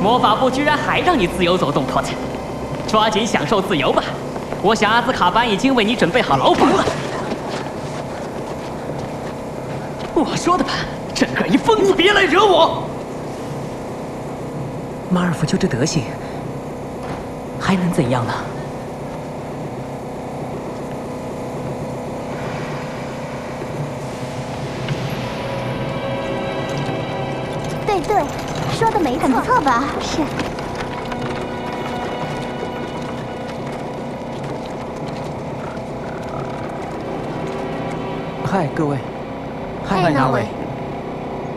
魔法部居然还让你自由走动，托特，抓紧享受自由吧！我想阿兹卡班已经为你准备好牢房了。我说的吧，整个一疯子！别来惹我！ 马尔福就这德行，还能怎样呢？ 对，说的没错，很不错吧？是。 嗨，各位。 嗨，那位。